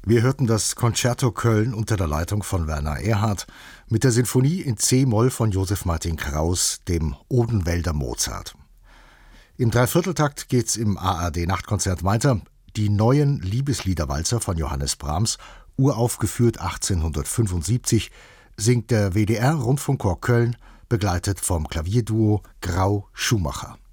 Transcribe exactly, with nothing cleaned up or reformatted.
Wir hörten das Concerto Köln unter der Leitung von Werner Erhardt mit der Sinfonie in C-Moll von Joseph Martin Kraus, dem Odenwälder Mozart. Im Dreivierteltakt geht's im A R D-Nachtkonzert weiter. Die neuen Liebesliederwalzer von Johannes Brahms, uraufgeführt achtzehnhundertfünfundsiebzig, singt der W D R-Rundfunkchor Köln, begleitet vom Klavierduo Grau-Schumacher.